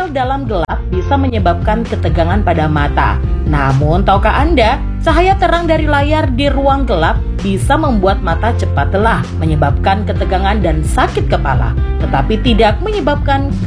dalam gelap bisa menyebabkan ketegangan pada mata. Namun, tahukah Anda, cahaya terang dari layar di ruang gelap bisa membuat mata cepat lelah, menyebabkan ketegangan dan sakit kepala, tetapi tidak menyebabkan